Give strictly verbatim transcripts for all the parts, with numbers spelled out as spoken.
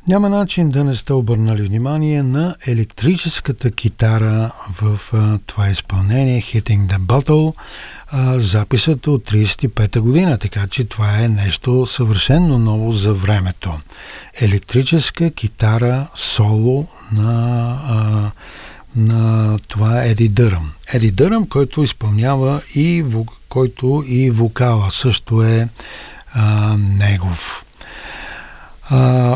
Няма начин да не сте обърнали внимание на електрическата китара в а, това изпълнение Hitting the Bottle. А, записът от тридесет и пета година, така че това е нещо съвършено ново за времето. Електрическа китара соло на, а, на това Еди Дъръм. Еди Дъръм, който изпълнява и, който и вокала също е а, негов. А,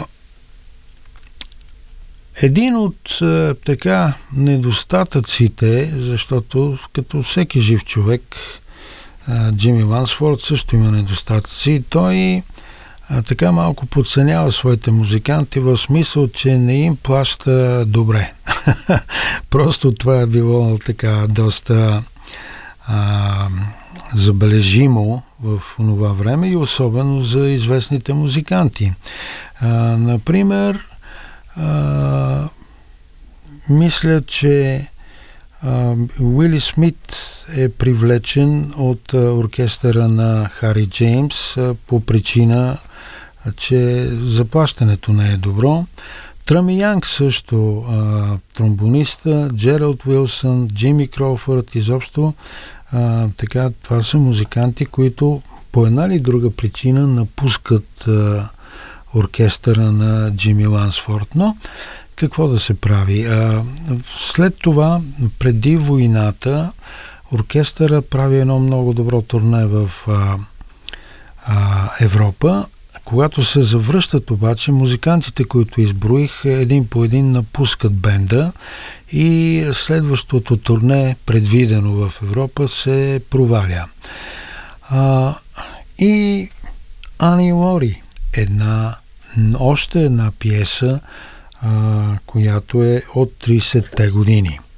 Един от а, така недостатъците, защото като всеки жив човек, а, Джими Лансфорд също има недостатъци, той а, така малко подценява своите музиканти в смисъл, че не им плаща добре. Просто това е било така доста а, забележимо в това време и особено за известните музиканти. А, например, Uh, мисля, че uh, Уили Смит е привлечен от uh, оркестъра на Хари Джеймс uh, по причина, uh, че заплащането не е добро. Тръми Янг също, uh, тромбониста, Джералд Уилсън, Джими Кроуфърд, изобщо uh, така, това са музиканти, които по една или друга причина напускат uh, оркестъра на Джими Лансфорд. Но какво да се прави? След това, преди войната, оркестъра прави едно много добро турне в а, а, Европа. Когато се завръщат обаче, музикантите, които изброих, един по един напускат бенда и следващото турне, предвидено в Европа, се проваля. А, и Ани Лори, една още една пиеса, а, която е от тридесетте години.